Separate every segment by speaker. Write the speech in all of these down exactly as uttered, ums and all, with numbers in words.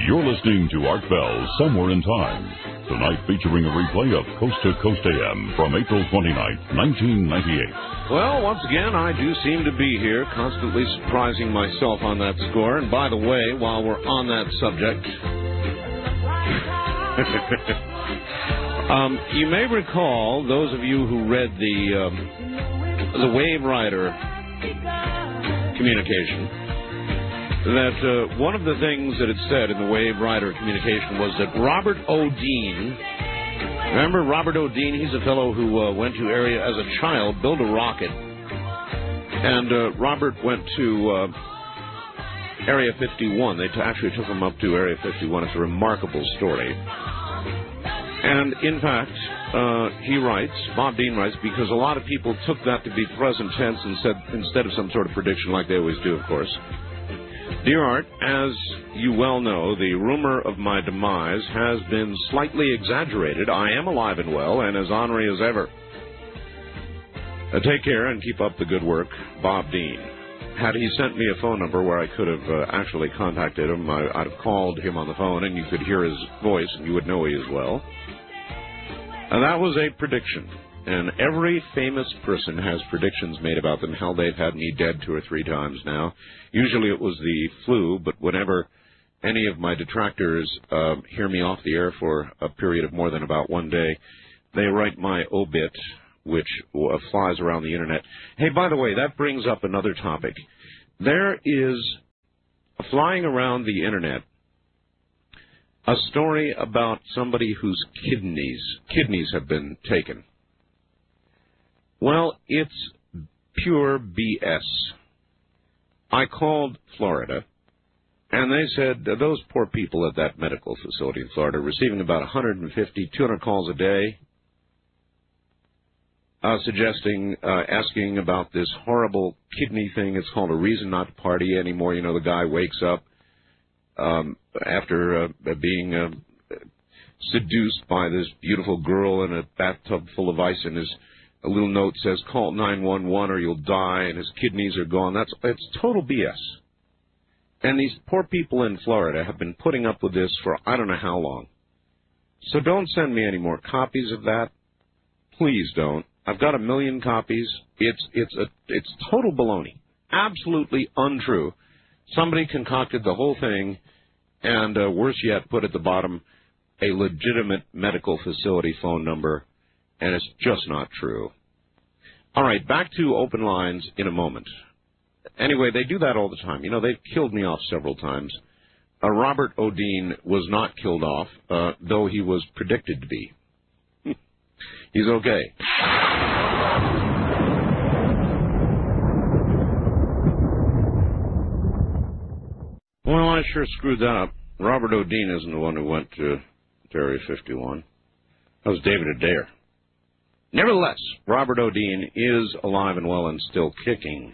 Speaker 1: You're listening to Art Bell Somewhere in Time. Tonight featuring a replay of Coast to Coast A M from April twenty-ninth, nineteen ninety-eight.
Speaker 2: Well, once again, I do seem to be here, constantly surprising myself on that score. And by the way, while we're on that subject, um, you may recall, those of you who read the, um, the Wave Rider communication, that uh, one of the things that it said in the Wave Rider communication was that Robert O'Dean, remember Robert O'Dean, he's a fellow who uh, went to area as a child, built a rocket, and uh, Robert went to uh, Area fifty-one. They t- actually took him up to Area fifty-one. It's a remarkable story. And in fact, uh, he writes, Bob Dean writes, because a lot of people took that to be present tense and said, instead of some sort of prediction like they always do, of course. Dear Art, as you well know, the rumor of my demise has been slightly exaggerated. I am alive and well, and as ornery as ever. Uh, take care and keep up the good work, Bob Dean. Had he sent me a phone number where I could have uh, actually contacted him, I, I'd have called him on the phone, and you could hear his voice, and you would know he is well. And that was a prediction. And every famous person has predictions made about them. Hell, they've had me dead two or three times now. Usually it was the flu, but whenever any of my detractors uh, hear me off the air for a period of more than about one day, they write my obit, which uh, flies around the Internet. Hey, by the way, that brings up another topic. There is, flying around the Internet, a story about somebody whose kidneys, kidneys have been taken. Well, it's pure B S. I called Florida, and they said uh, those poor people at that medical facility in Florida are receiving about one hundred fifty, two hundred calls a day, uh, suggesting, uh, asking about this horrible kidney thing. It's called a reason not to party anymore. You know, the guy wakes up um, after uh, being uh, seduced by this beautiful girl in a bathtub full of ice, and his a little note says, call nine one one or you'll die, and his kidneys are gone. That's it's total B S. And these poor people in Florida have been putting up with this for I don't know how long. So don't send me any more copies of that. Please don't. I've got a million copies. It's it's a it's total baloney. Absolutely untrue. Somebody concocted the whole thing, and uh, worse yet, put at the bottom a legitimate medical facility phone number. And it's just not true. All right, back to open lines in a moment. Anyway, they do that all the time. You know, they've killed me off several times. Uh, Robert O'Dean was not killed off, uh, though he was predicted to be. He's okay. Well, I sure screwed that up. Robert O'Dean isn't the one who went to, to Area fifty-one. That was David Adair. Nevertheless, Robert O'Dean is alive and well and still kicking.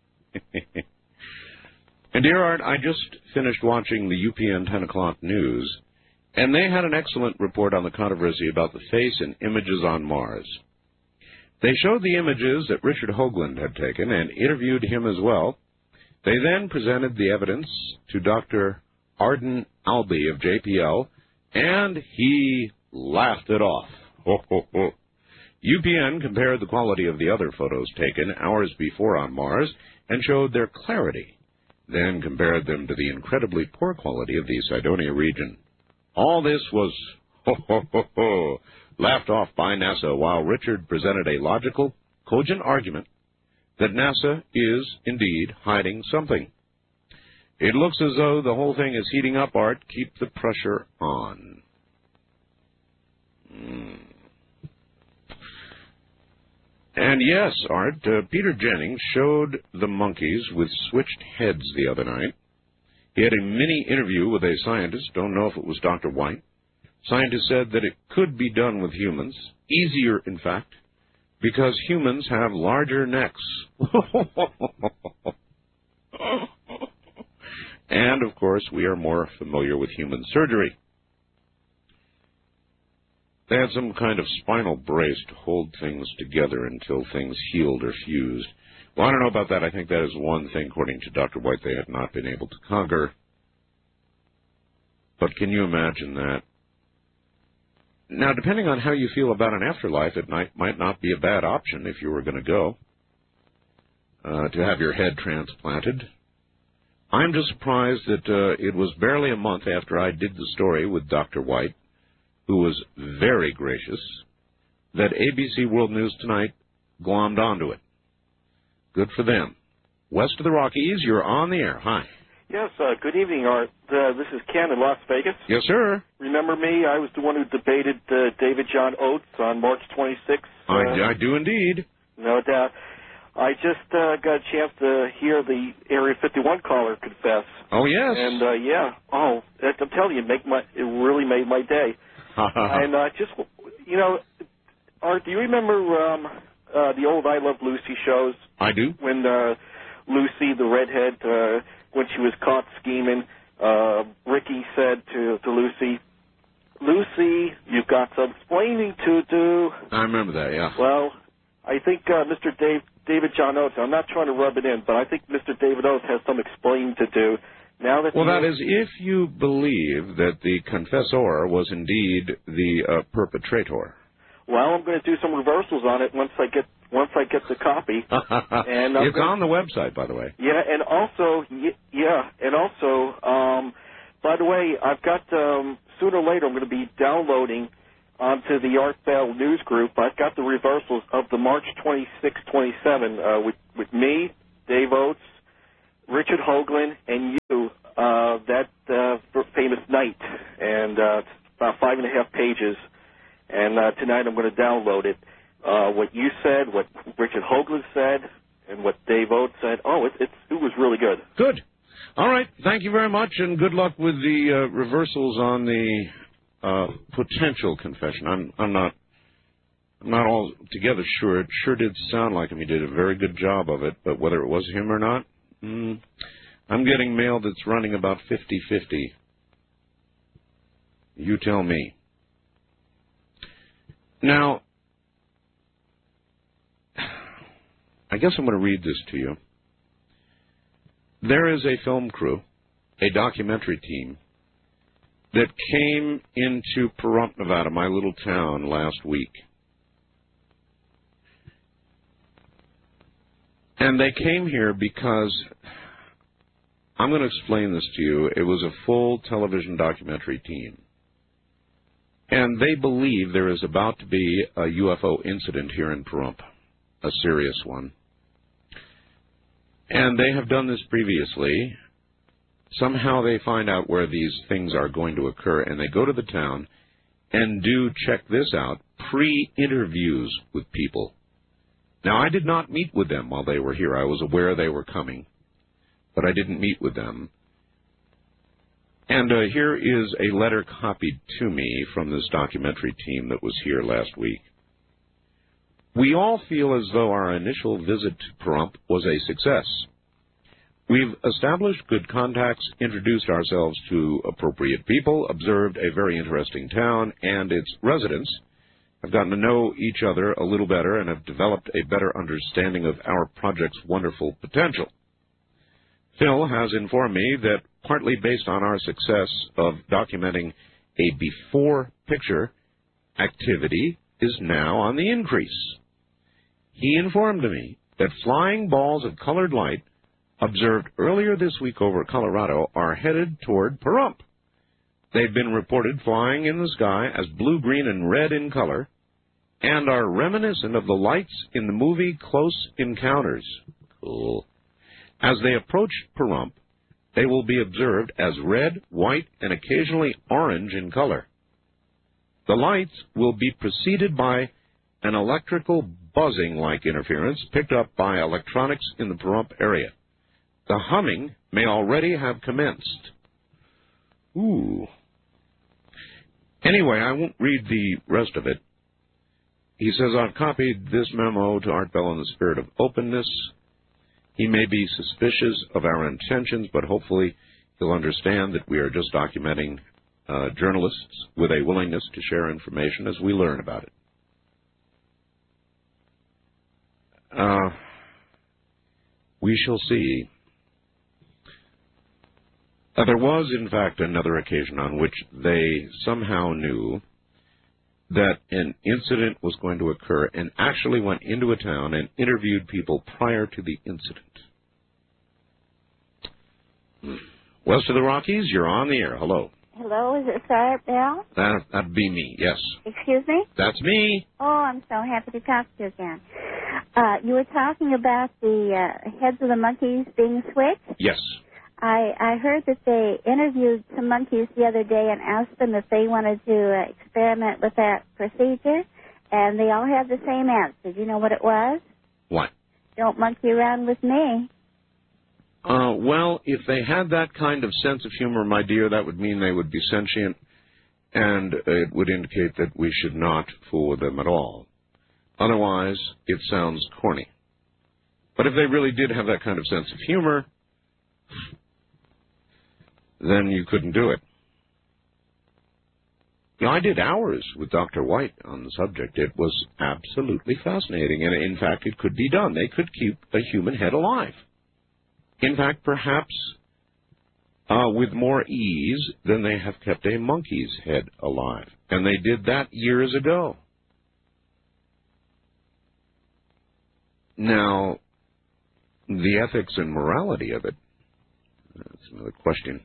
Speaker 2: And dear Art, I just finished watching the U P N ten o'clock news, and they had an excellent report on the controversy about the face and images on Mars. They showed the images that Richard Hoagland had taken and interviewed him as well. They then presented the evidence to Doctor Arden Albee of J P L, and he laughed it off. Ho, ho, ho. U P N compared the quality of the other photos taken hours before on Mars and showed their clarity, then compared them to the incredibly poor quality of the Cydonia region. All this was ho, ho, ho, ho, laughed off by NASA, while Richard presented a logical, cogent argument that NASA is indeed hiding something. It looks as though the whole thing is heating up, Art. Keep the pressure on. Mm. And yes, Art, uh, Peter Jennings showed the monkeys with switched heads the other night. He had a mini interview with a scientist, don't know if it was Doctor White. Scientist said that it could be done with humans, easier in fact, because humans have larger necks. And, of course, we are more familiar with human surgery. They had some kind of spinal brace to hold things together until things healed or fused. Well, I don't know about that. I think that is one thing, according to Doctor White, they had not been able to conquer. But can you imagine that? Now, depending on how you feel about an afterlife, it might, might not be a bad option if you were going to go, uh, to have your head transplanted. I'm just surprised that uh, it was barely a month after I did the story with Doctor White, who was very gracious, that A B C World News Tonight glommed onto it. Good for them. West of the Rockies, you're on the air. Hi.
Speaker 3: Yes, uh, good evening, Art. Uh, this is Ken in Las Vegas.
Speaker 2: Yes, sir.
Speaker 3: Remember me? I was the one who debated uh, David John Oates on March twenty-sixth. Uh,
Speaker 2: I, I do indeed.
Speaker 3: No doubt. I just uh, got a chance to hear the Area fifty-one caller confess.
Speaker 2: Oh, yes.
Speaker 3: And, uh, yeah, oh, I'm telling you, make my, it really made my day. And uh, just, you know, Art, do you remember um, uh, the old I Love Lucy shows?
Speaker 2: I do.
Speaker 3: When uh, Lucy, the redhead, uh, when she was caught scheming, uh, Ricky said to, to Lucy, Lucy, you've got some explaining to do.
Speaker 2: I remember that, yeah.
Speaker 3: Well, I think uh, Mister Dave, David John Oates, I'm not trying to rub it in, but I think Mister David Oates has some explaining to do. Now that
Speaker 2: well, that is if you believe that the confessor was indeed the uh, perpetrator.
Speaker 3: Well, I'm going to do some reversals on it once I get once I get the copy. And
Speaker 2: it's on the website, by the way.
Speaker 3: Yeah, and also, yeah, and also, um, by the way, I've got um, sooner or later I'm going to be downloading onto the Art Bell News Group. I've got the reversals of the March twenty-sixth, twenty-seven uh, with with me, Dave Oates, Richard Hoagland, and you. Uh, that uh, famous night, and uh, it's about five and a half pages. And uh, tonight I'm going to download it. Uh, what you said, what Richard Hoagland said, and what Dave Oates said. Oh, it, it's, it was really good.
Speaker 2: Good. All right. Thank you very much, and good luck with the uh, reversals on the uh, potential confession. I'm, I'm not, I'm not altogether sure. It sure did sound like him. He did a very good job of it, but whether it was him or not, mm, I'm getting mail that's running about fifty-fifty. You tell me. Now, I guess I'm going to read this to you. There is a film crew, a documentary team, that came into Pahrump, Nevada, my little town, last week. And they came here because, I'm going to explain this to you, it was a full television documentary team. And they believe there is about to be a U F O incident here in Pahrump, a serious one. And they have done this previously. Somehow they find out where these things are going to occur, and they go to the town and do, check this out, pre-interviews with people. Now, I did not meet with them while they were here. I was aware they were coming, but I didn't meet with them. And uh, here is a letter copied to me from this documentary team that was here last week. We all feel as though our initial visit to Pahrump was a success. We've established good contacts, introduced ourselves to appropriate people, observed a very interesting town and its residents, have gotten to know each other a little better, and have developed a better understanding of our project's wonderful potential. Phil has informed me that partly based on our success of documenting a before picture, activity is now on the increase. He informed me that flying balls of colored light observed earlier this week over Colorado are headed toward Pahrump. They've been reported flying in the sky as blue, green, and red in color, and are reminiscent of the lights in the movie Close Encounters. Cool. As they approach Pahrump, they will be observed as red, white, and occasionally orange in color. The lights will be preceded by an electrical buzzing-like interference picked up by electronics in the Pahrump area. The humming may already have commenced. Ooh. Anyway, I won't read the rest of it. He says, I've copied this memo to Art Bell in the spirit of openness. He may be suspicious of our intentions, but hopefully he'll understand that we are just documenting uh, journalists with a willingness to share information as we learn about it. Uh, we shall see. Uh, there was, in fact, another occasion on which they somehow knew that an incident was going to occur and actually went into a town and interviewed people prior to the incident. West of the Rockies, you're on the air. Hello.
Speaker 4: Hello, is it Sarah Bell?
Speaker 2: That, that'd be me, yes.
Speaker 4: Excuse me?
Speaker 2: That's me.
Speaker 4: Oh, I'm so happy to talk to you again. Uh, you were talking about the uh, heads of the monkeys being switched?
Speaker 2: Yes.
Speaker 4: I, I heard that they interviewed some monkeys the other day and asked them if they wanted to uh, experiment with that procedure, and they all had the same answer. Do you know what it was?
Speaker 2: What?
Speaker 4: Don't monkey around with me.
Speaker 2: Uh, well, if they had that kind of sense of humor, my dear, that would mean they would be sentient, and it would indicate that we should not fool with them at all. Otherwise, it sounds corny. But if they really did have that kind of sense of humor, then you couldn't do it. You know, I did hours with Doctor White on the subject. It was absolutely fascinating, and in fact, it could be done. They could keep a human head alive. In fact, perhaps uh, with more ease than they have kept a monkey's head alive. And they did that years ago. Now, the ethics and morality of it, that's another question.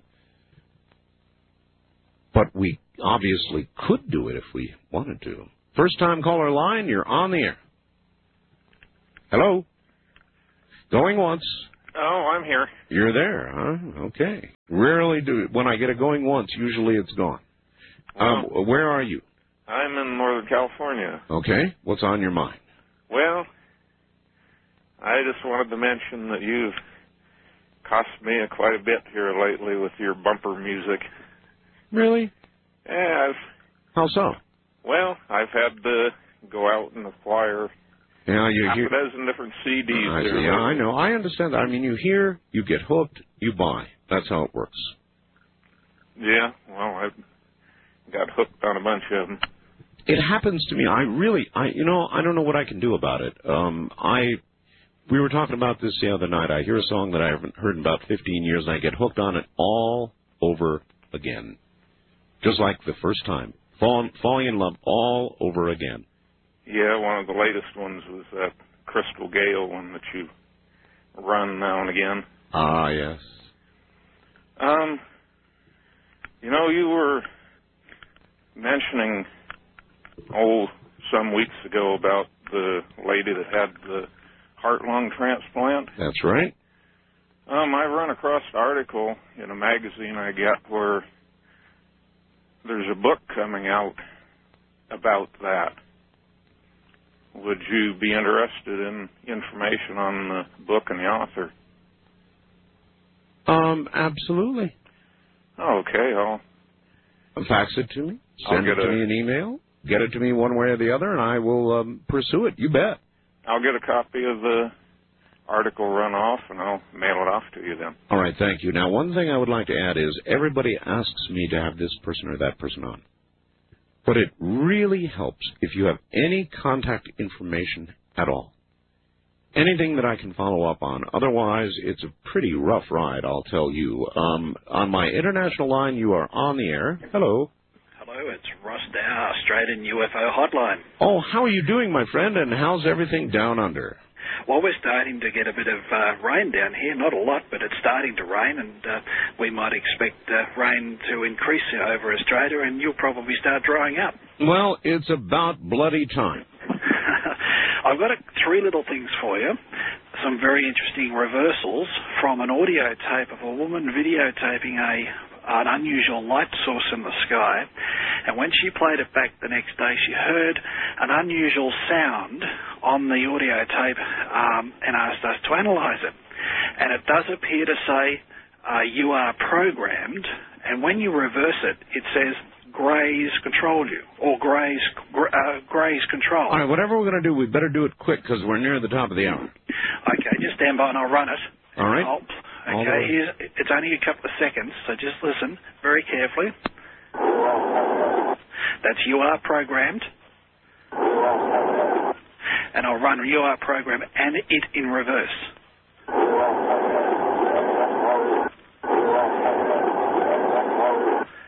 Speaker 2: But we obviously could do it if we wanted to. First time caller line, you're on the air. Hello? Going once.
Speaker 5: Oh, I'm here.
Speaker 2: You're there, huh? Okay. Rarely do it. When I get it going once, usually it's gone.
Speaker 5: Well,
Speaker 2: um, where are you?
Speaker 5: I'm in Northern California.
Speaker 2: Okay. What's on your mind?
Speaker 5: Well, I just wanted to mention that you've cost me quite a bit here lately with your bumper music.
Speaker 2: Really?
Speaker 5: Yeah, I've...
Speaker 2: How so?
Speaker 5: Well, I've had to go out and acquire
Speaker 2: yeah, you
Speaker 5: half
Speaker 2: hear...
Speaker 5: a dozen different C Ds.
Speaker 2: I
Speaker 5: there.
Speaker 2: see. Yeah, I know. I understand that. I mean, you hear, you get hooked, you buy. That's how it works.
Speaker 5: Yeah, well, I got hooked on a bunch of them.
Speaker 2: It happens to me. I really, I, you know, I don't know what I can do about it. Um, I, we were talking about this the other night. I hear a song that I haven't heard in about fifteen years, and I get hooked on it all over again. Just like the first time. Falling, falling in love all over again.
Speaker 5: Yeah, one of the latest ones was that Crystal Gale one that you run now and again.
Speaker 2: Ah, yes.
Speaker 5: Um, you know, you were mentioning, oh, some weeks ago about the lady that had the heart-lung transplant.
Speaker 2: That's right.
Speaker 5: Um, I run across an article in a magazine I get where there's a book coming out about that. Would you be interested in information on the book and the author?
Speaker 2: Um, absolutely.
Speaker 5: Oh, okay, I'll...
Speaker 2: Fax it to me.
Speaker 5: I'll
Speaker 2: Send it
Speaker 5: get
Speaker 2: to
Speaker 5: a-
Speaker 2: me an email. Get it to me one way or the other, and I will um, pursue it. You bet.
Speaker 5: I'll get a copy of the article run off, and I'll mail it off to you then.
Speaker 2: All right, thank you. Now, one thing I would like to add is everybody asks me to have this person or that person on. But it really helps if you have any contact information at all. Anything that I can follow up on. Otherwise, it's a pretty rough ride, I'll tell you. Um, on my international line, you are on the air. Hello.
Speaker 6: Hello, it's Ross Dow, Australian U F O Hotline.
Speaker 2: Oh, how are you doing, my friend, and how's everything down under?
Speaker 6: Well, we're starting to get a bit of uh, rain down here. Not a lot, but it's starting to rain, and uh, we might expect uh, rain to increase over Australia, and you'll probably start drying up.
Speaker 2: Well, it's about bloody time.
Speaker 6: I've got a, three little things for you. Some very interesting reversals from an audio tape of a woman videotaping a an unusual light source in the sky. And when she played it back the next day, she heard an unusual sound on the audio tape um, and asked us to analyze it. And it does appear to say, uh, you are programmed, and when you reverse it, it says, Gray's controlled you, or Gray's, uh, Gray's control.
Speaker 2: All right, whatever we're going to do, we better do it quick because we're near the top of the hour.
Speaker 6: Okay, just stand by and I'll run it.
Speaker 2: All right.
Speaker 6: I'll,
Speaker 2: All the
Speaker 6: okay,
Speaker 2: way.
Speaker 6: here's, it's only a couple of seconds, so just listen very carefully. That's you are programmed. And I'll run you are programmed and it in reverse.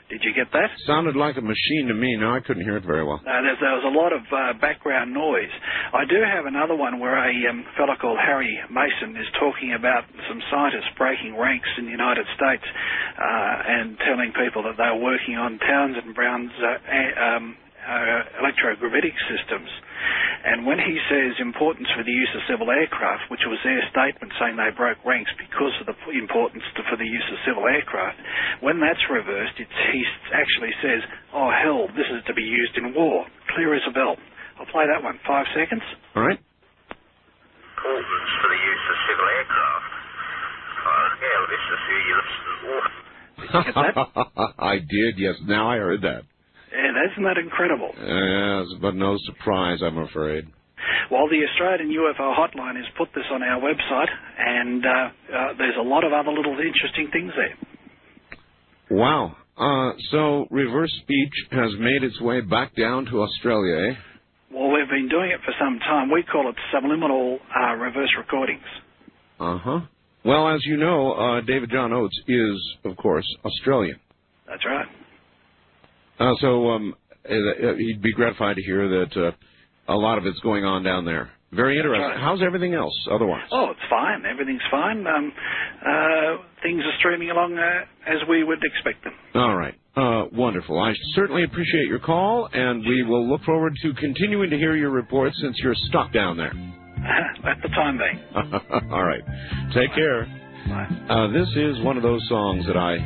Speaker 6: Did you get that?
Speaker 2: Sounded like a machine to me. No, I couldn't hear it very well.
Speaker 6: Uh, there's, there was a lot of uh, background noise. I do have another one where a um, fellow called Harry Mason is talking about some scientists breaking ranks in the United States uh, and telling people that they were working on Townsend Brown's uh, a, um, uh, electrogravitic systems. And when he says importance for the use of civil aircraft, which was their statement saying they broke ranks because of the importance to, for the use of civil aircraft, when that's reversed, it's, he actually says, oh, hell, this is to be used in war. Clear as a bell. I'll play that one. Five seconds.
Speaker 2: All right.
Speaker 7: Importance for the use of civil aircraft. Oh, hell, this is the use of war.
Speaker 6: Did you get that?
Speaker 2: I did, yes. Now I heard that.
Speaker 6: Yeah, isn't that incredible?
Speaker 2: Yes, but no surprise, I'm afraid.
Speaker 6: Well, the Australian U F O Hotline has put this on our website, and uh, uh, there's a lot of other little interesting things there.
Speaker 2: Wow. Uh, so reverse speech has made its way back down to Australia, eh?
Speaker 6: Well, we've been doing it for some time. We call it subliminal uh, reverse recordings.
Speaker 2: Uh-huh. Well, as you know, uh, David John Oates is, of course, Australian.
Speaker 6: That's right.
Speaker 2: Uh, so um, uh, he'd be gratified to hear that uh, a lot of it's going on down there. Very interesting.
Speaker 6: Right.
Speaker 2: How's everything else otherwise?
Speaker 6: Oh, it's fine. Everything's fine. Um, uh, things are streaming along uh, as we would expect them.
Speaker 2: All right. Uh, wonderful. I certainly appreciate your call, and we will look forward to continuing to hear your reports since you're stuck down there.
Speaker 6: At the time being.
Speaker 2: All right. Take care.
Speaker 6: Bye.
Speaker 2: Uh, this is one of those songs that I